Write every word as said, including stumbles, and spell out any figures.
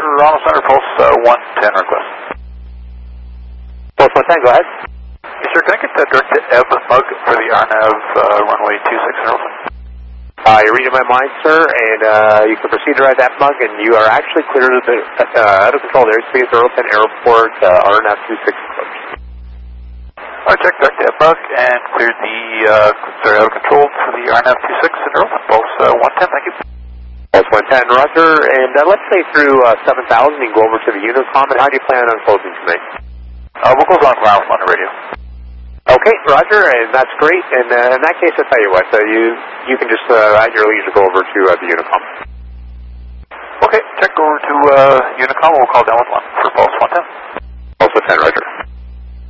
Roger, Ronald Center, Pulse uh, one ten request. Pulse one ten, go ahead. Yes, sir, can I get the direct to Ebb Mug for the R N A V uh, runway two six zero? Uh, you're reading my mind, sir, and uh, you can proceed to ride that mug, and you are actually cleared of the uh, out of control airspace, Arlington Airport, uh, R N A V two six approach. I checked direct to Ebb Mug and cleared the, uh, sorry, out of control for the R N A V two six in Arlington, Pulse uh, one ten, thank you. Pulse one ten, Roger, and uh, let's say through uh, seven thousand, you can go over to the Unicom, and how do you plan on closing tonight? Uh, we'll close on ground on the radio. Okay, Roger, and that's great. And uh, in that case, I'll tell you what, uh, you you can just uh, at your leisure go over to uh, the Unicom. Okay, check over to uh, Unicom. We'll call down with one for Pulse one ten. Pulse one ten, Roger.